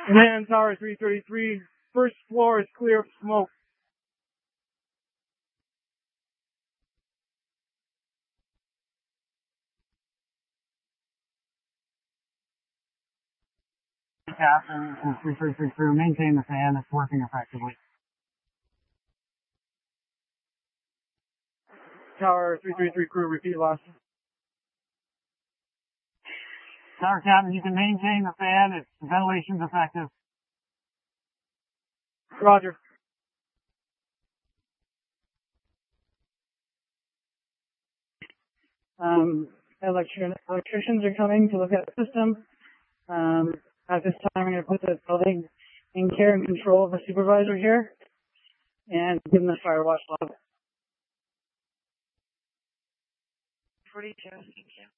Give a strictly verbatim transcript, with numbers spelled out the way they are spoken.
Command Tower three thirty-three, first floor is clear of smoke. Captain and three thirty-three crew, maintain the fan, it's working effectively. Tower three thirty-three crew, repeat last. Tower Captain, you can maintain the fan, its ventilation's effective. Roger. Um, electri electricians are coming to look at the system. Um, at this time, I'm going to put the building in care and control of the supervisor here and give them the fire watch log. forty-two, thank you.